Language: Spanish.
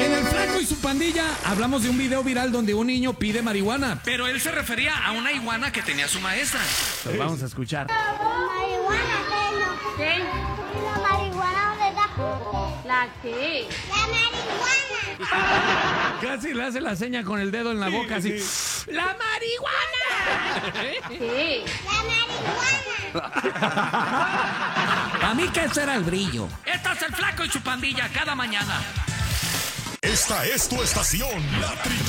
En El Flaco y su pandilla hablamos de un video viral donde un niño pide marihuana. Pero él se refería a una iguana que tenía su maestra. Lo vamos a escuchar. ¿Marihuana qué no? ¿Qué? ¿Y la marihuana dónde está? ¿La qué? ¡La marihuana! Casi le hace la seña con el dedo en la boca así. ¡La marihuana! ¿Qué? ¡La marihuana! A mí que ese era el brillo. Este es El Flaco y su pandilla cada mañana. Esta es tu estación, La Tricona.